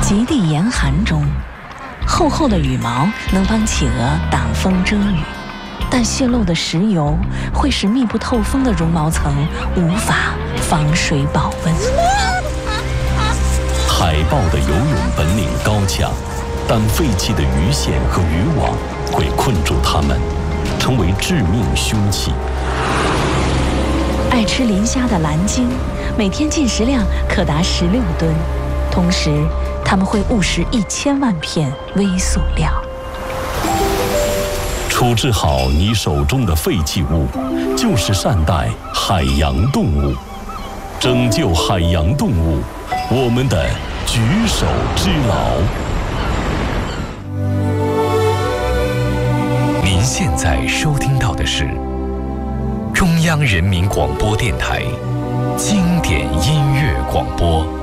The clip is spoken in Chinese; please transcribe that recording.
极地严寒中，厚厚的羽毛能帮企鹅挡风遮雨，但泄漏的石油会使密不透风的绒毛层无法防水保温。 海豹的游泳本领高强，但废弃的鱼线和渔网会困住它们，成为致命凶器。 爱吃磷虾的蓝鲸，每天进食量可达16吨，同时它们会误食1000万片微塑料。 处置好你手中的废弃物，就是善待海洋动物，拯救海洋动物，我们的举手之劳。 您现在收听到的是中央人民广播电台经典音乐广播。